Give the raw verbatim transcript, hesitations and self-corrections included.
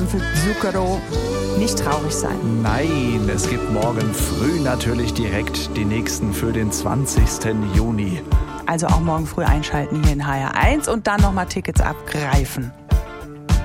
Programm für Zucchero. Nicht traurig sein. Nein, es gibt morgen früh natürlich direkt die nächsten für den zwanzigsten Juni. Also auch morgen früh einschalten hier in H R eins und dann nochmal Tickets abgreifen.